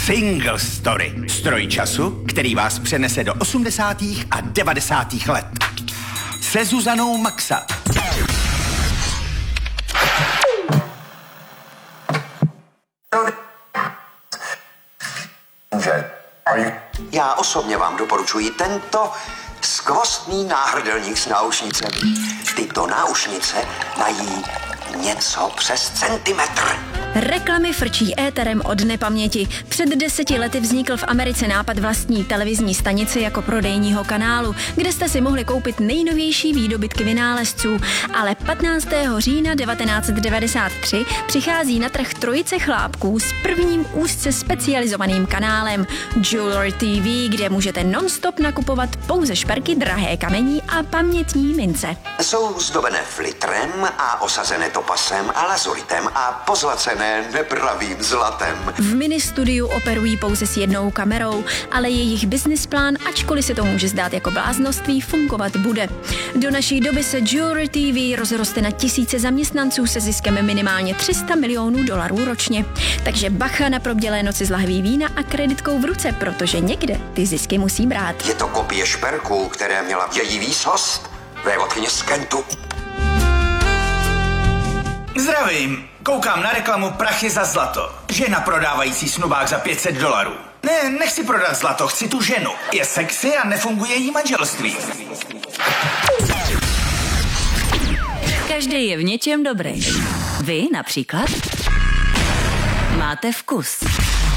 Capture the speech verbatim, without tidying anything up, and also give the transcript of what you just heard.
Single Story. Stroj času, který vás přenese do osmdesátých a devadesátých let. Se Zuzanou Maxa. Já osobně vám doporučuji tento skvostný náhrdelník s náušnicemi. Tyto náušnice mají něco přes centimetr. Reklamy frčí éterem od nepaměti. Před deseti lety vznikl v Americe nápad vlastní televizní stanice jako prodejního kanálu, kde jste si mohli koupit nejnovější výdobytky vynálezců. Ale patnáctého října devatenáct devadesát tři přichází na trh trojice chlápků s prvním úzce specializovaným kanálem Jewelry T V, kde můžete non-stop nakupovat pouze šperky, drahé kamení a pamětní mince. Jsou zdobené flitrem a osazené topasem a lazuritem a pozlacené nepravým zlatem. V ministudiu operují pouze s jednou kamerou, ale jejich business plán, ačkoliv se to může zdát jako bláznoství, fungovat bude. Do naší doby se Jewelry T V rozroste na tisíce zaměstnanců se ziskem minimálně tři sta milionů dolarů ročně. Takže bacha na probdělé noci z lahví vína a kreditkou v ruce, protože někde ty zisky musí brát. Je to kopie šperků, které měla její výsost, vévodkyně z Kentu. Zdravím, koukám na reklamu Prachy za zlato. Žena prodávající snubák za pět set dolarů. Ne, nechci prodat zlato, chci tu ženu. Je sexy a nefunguje jí manželství. Každý je v něčem dobrý. Vy například máte vkus.